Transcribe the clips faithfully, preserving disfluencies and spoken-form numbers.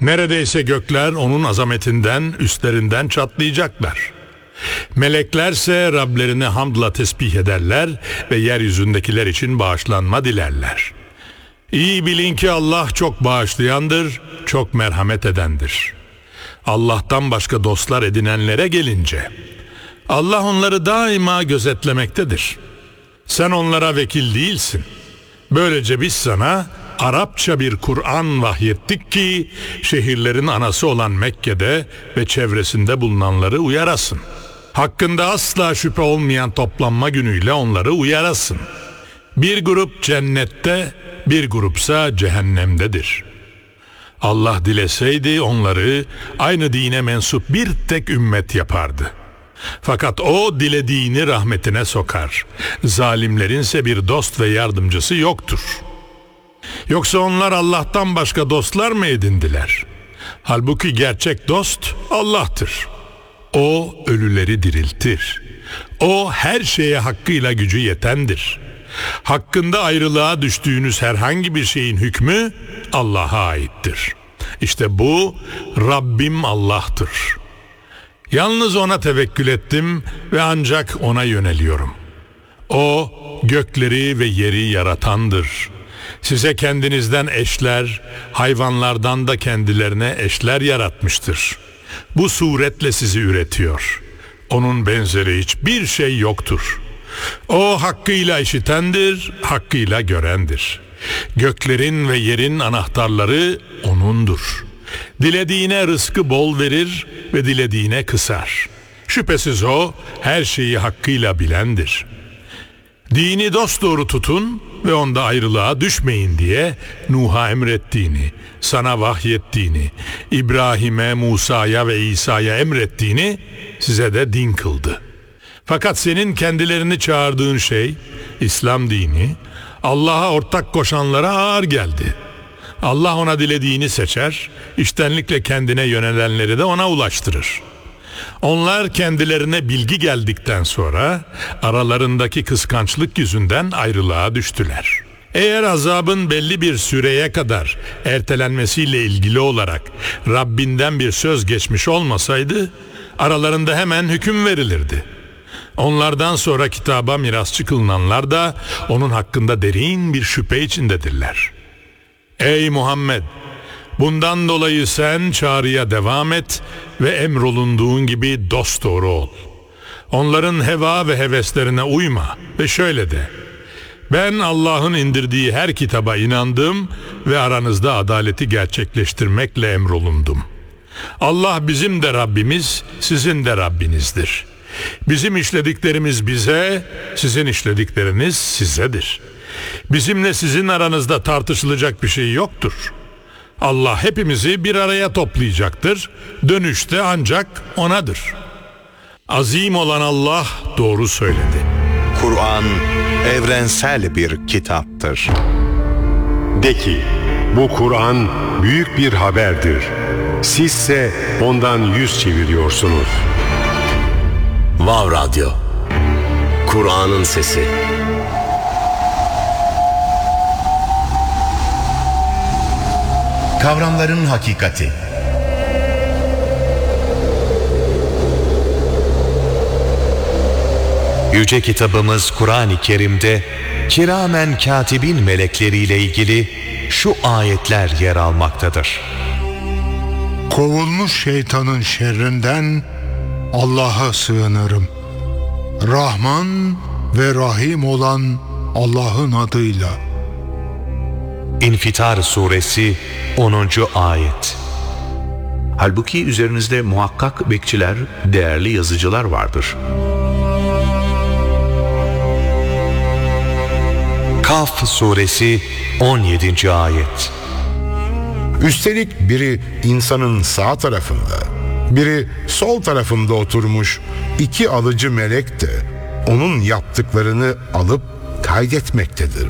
Neredeyse gökler onun azametinden, üstlerinden çatlayacaklar. Meleklerse Rablerini hamdla tesbih ederler ve yeryüzündekiler için bağışlanma dilerler. İyi bilin ki Allah çok bağışlayandır, çok merhamet edendir. Allah'tan başka dostlar edinenlere gelince, Allah onları daima gözetlemektedir. Sen onlara vekil değilsin. Böylece biz sana Arapça bir Kur'an vahyettik ki şehirlerin anası olan Mekke'de ve çevresinde bulunanları uyarasın. Hakkında asla şüphe olmayan toplanma günüyle onları uyarasın. Bir grup cennette, bir grupsa cehennemdedir. Allah dileseydi onları aynı dine mensup bir tek ümmet yapardı. Fakat o dilediğini rahmetine sokar. Zalimlerinse bir dost ve yardımcısı yoktur. Yoksa onlar Allah'tan başka dostlar mı edindiler? Halbuki gerçek dost Allah'tır. O ölüleri diriltir. O her şeye hakkıyla gücü yetendir. Hakkında ayrılığa düştüğünüz herhangi bir şeyin hükmü Allah'a aittir. İşte bu Rabbim Allah'tır. Yalnız ona tevekkül ettim ve ancak ona yöneliyorum. O gökleri ve yeri yaratandır. Size kendinizden eşler, hayvanlardan da kendilerine eşler yaratmıştır. Bu suretle sizi üretiyor. Onun benzeri hiçbir şey yoktur. O hakkıyla işitendir, hakkıyla görendir. Göklerin ve yerin anahtarları O'nundur. Dilediğine rızkı bol verir ve dilediğine kısar. Şüphesiz O her şeyi hakkıyla bilendir. Dini dosdoğru tutun ve onda ayrılığa düşmeyin diye Nuh'a emrettiğini, sana vahyettiğini, İbrahim'e, Musa'ya ve İsa'ya emrettiğini size de din kıldı. Fakat senin kendilerini çağırdığın şey, İslam dini, Allah'a ortak koşanlara ağır geldi. Allah ona dilediğini seçer, içtenlikle kendine yönelenleri de ona ulaştırır. Onlar kendilerine bilgi geldikten sonra aralarındaki kıskançlık yüzünden ayrılığa düştüler. Eğer azabın belli bir süreye kadar ertelenmesiyle ilgili olarak Rabbinden bir söz geçmiş olmasaydı, aralarında hemen hüküm verilirdi. Onlardan sonra kitaba mirasçı kılınanlar da onun hakkında derin bir şüphe içindedirler. Ey Muhammed! Bundan dolayı sen çağrıya devam et ve emrolunduğun gibi dosdoğru ol. Onların heva ve heveslerine uyma ve şöyle de: ben Allah'ın indirdiği her kitaba inandım ve aranızda adaleti gerçekleştirmekle emrolundum. Allah bizim de Rabbimiz, sizin de Rabbinizdir. Bizim işlediklerimiz bize, sizin işledikleriniz sizedir. Bizimle sizin aranızda tartışılacak bir şey yoktur. Allah hepimizi bir araya toplayacaktır. Dönüşte ancak O'nadır. Azim olan Allah doğru söyledi. Kur'an evrensel bir kitaptır. De ki, bu Kur'an büyük bir haberdir. Sizse ondan yüz çeviriyorsunuz. Vav Radyo, Kur'an'ın sesi. Kavramların hakikati. Yüce kitabımız Kur'an-ı Kerim'de kiramen katibin melekleriyle ilgili şu ayetler yer almaktadır. Kovulmuş şeytanın şerrinden Allah'a sığınırım. Rahman ve Rahim olan Allah'ın adıyla. İnfitar suresi onuncu ayet. Halbuki üzerinizde muhakkak bekçiler, değerli yazıcılar vardır. Kaf suresi on yedinci ayet. Üstelik biri insanın sağ tarafında, biri sol tarafında oturmuş iki alıcı melek de onun yaptıklarını alıp kaydetmektedir.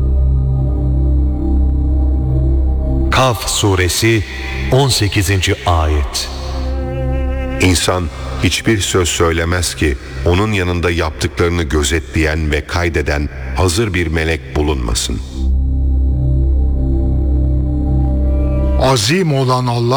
Kaf suresi on sekizinci ayet. İnsan hiçbir söz söylemez ki onun yanında yaptıklarını gözetleyen ve kaydeden hazır bir melek bulunmasın. Azim olan Allah